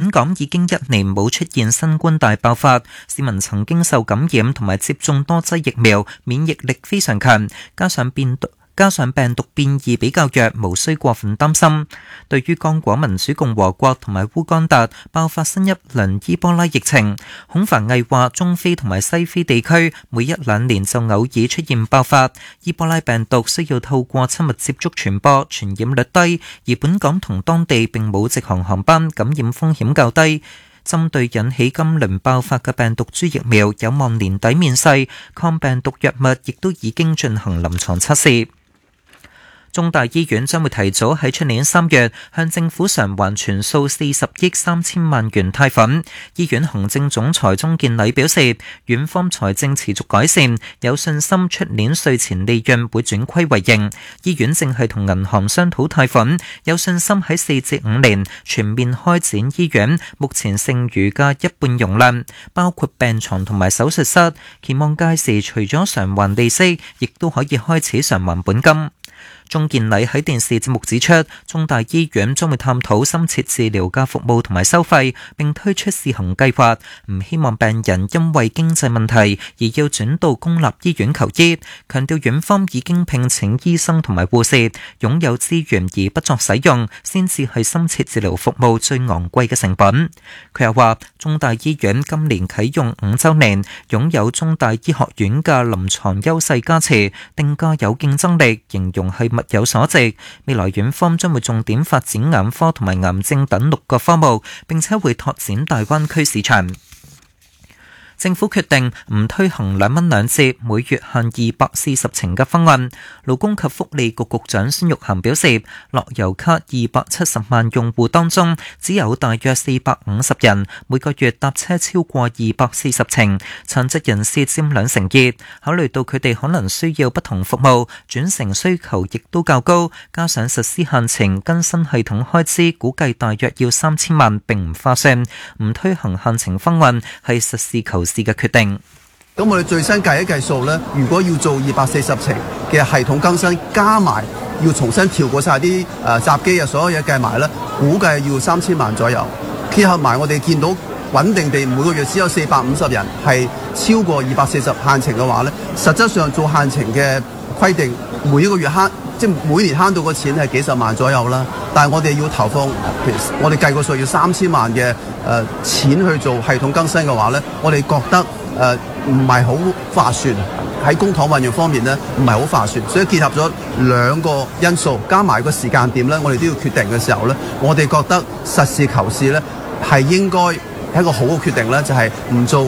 本港已經1年冇出現新冠大爆發，市民曾經受感染同埋接種多劑疫苗，免疫力非常強，加上病毒變異比較弱，無需過分擔心。對於剛果民主共和國同埋烏干達爆發新一輪伊波拉疫情，孔繁毅話中非同埋西非地區每1-2年就偶爾出現爆發，伊波拉病毒需要透過親密接觸傳播，傳染率低，而本港同當地並冇直航航班，感染風險較低。針對引起今輪爆發嘅病毒株疫苗有望年底面世，抗病毒藥物亦都已經進行臨床測試。中大醫院將會提早喺出年3月向政府償還全數40億3千萬元貸款。醫院行政總裁鍾健禮表示，院方財政持續改善，有信心出年稅前利潤會轉虧為盈。醫院正係同銀行商討貸款，有信心喺4至5年全面開展醫院目前剩餘嘅一半容量，包括病床同埋手術室。期望屆時除咗償還利息，亦都可以開始償還本金。鍾健禮喺電視節目指出，中大醫院將會探討深切治療嘅服務同埋收費，並推出試行計劃，唔希望病人因為經濟問題而要轉到公立醫院求醫。強調院方已經聘請醫生同埋護士，擁有資源而不作使用，先至係深切治療服務最昂貴嘅成本。佢又話，中大醫院今年啟用5週年，擁有中大醫學院嘅臨床優勢加持，定價有競爭力，形容係物有所值。未來院方將會重點發展眼科同埋癌症等6個科目，並且會拓展大灣區市場。政府決定唔推行2蚊2折，每月限240程嘅方案。勞工及福利局局長孫玉菡表示，樂悠卡270萬用戶當中，只有大約450人每個月搭車超過240程，殘疾人士佔2成2。考慮到佢哋可能需要不同服務，轉乘需求亦都較高，加上實施限程更新系統開支，估計大約要3000萬，並唔划算。唔推行限程方案係實事求是嘅決定。 咁我哋最新計一計數呢，如果要做240程嘅系統更新，加埋要重新調過晒啲閘機啊，所有嘢計埋呢，估計要3000萬左右。結合埋我哋見到穩定地每個月只有450人係超過240限程嘅話呢，實質上做限程嘅規定，每一個月即係每年慳到個錢係幾十萬左右啦，但係我哋要投放，譬如我哋計個數要3000萬嘅錢去做系統更新嘅話呢，我哋覺得唔係好划算，喺公帑運用方面呢唔係好划算，所以結合咗2個因素，加埋個時間點呢，我哋都要決定嘅時候呢，我哋覺得實事求是呢係應該係一個好嘅決定呢，就係唔做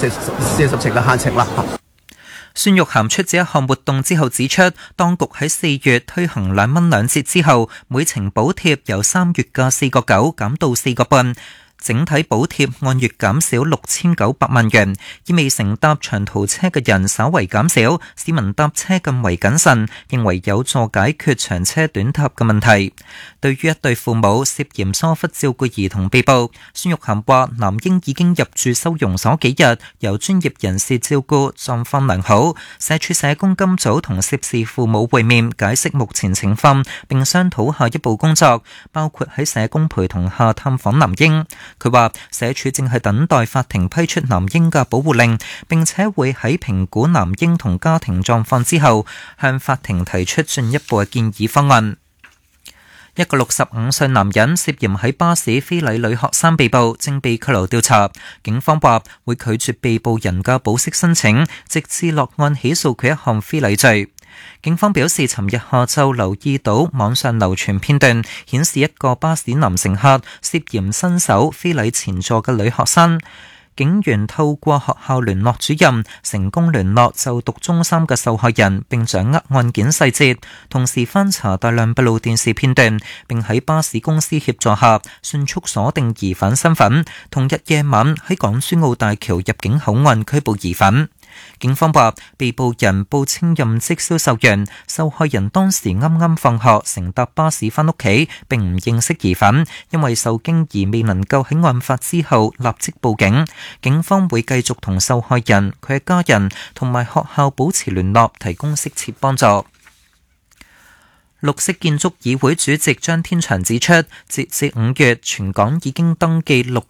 240程嘅限程啦。 孫玉菡出席一項活動之後指出，當局喺4月推行2蚊2折之後，每程補貼由3月嘅4個9減到4個半。整體補貼按月減少6900萬元，意味乘搭長途車嘅人稍為減少，市民搭車更為謹慎，認為有助解決長車短搭嘅問題。對於一對父母涉嫌疏忽照顧兒童被捕，孫玉菡話男嬰已經入住收容所幾日，由專業人士照顧，狀況良好。社署社工今早同涉事父母會面，解釋目前情況，並商討下一步工作，包括喺社工陪同下探訪男嬰。佢話社署正係等待法庭批出男嬰嘅保護令，並且會喺評估男嬰同家庭狀況之後，向法庭提出進一步嘅建議方案。一個65歲男人涉嫌喺巴士非禮女學生被捕，正被拘留調查。警方話會拒絕被捕人嘅保釋申請，直至落案起訴佢一項非禮罪。警方表示，尋日下晝留意到網上流傳片段，顯示一個巴士男乘客涉嫌伸手非禮前座嘅女學生。警員透過學校聯絡主任，成功聯絡就讀中三嘅受害人，並掌握案件細節，同時翻查大量閉路電視片段，並喺巴士公司協助下，迅速鎖定疑犯身份。同日夜晚喺港珠澳大橋入境口岸拘捕疑犯。警方話，被捕人報稱任職銷售員，受害人當時啱啱放學，乘搭巴士返屋企，並唔認識疑犯，因為受驚而未能夠喺案發之後立即報警。警方會繼續同受害人、佢嘅家人同埋學校保持聯絡，提供適切幫助。綠色建築議會主席張天祥指出，截至5月，全港已經登記6